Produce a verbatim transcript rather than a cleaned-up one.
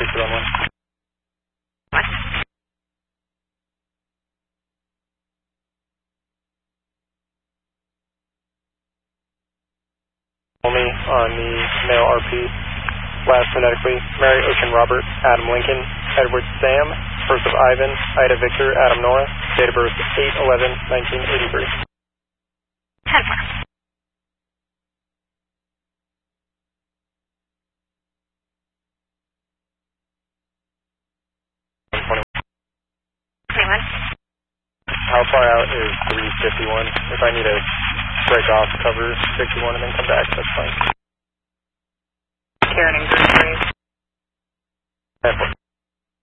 two one one. What? Only on the male R P. Last phonetically, Mary Ocean Robert, Adam Lincoln, Edward Sam, first of Ivan, Ida Victor, Adam Nora, date of birth eight eleven nineteen eighty-three. ten. twenty-one. How far out is three fifty-one? If I need to break off, cover sixty-one and then come back, that's fine. Karen and Gregory. ten four.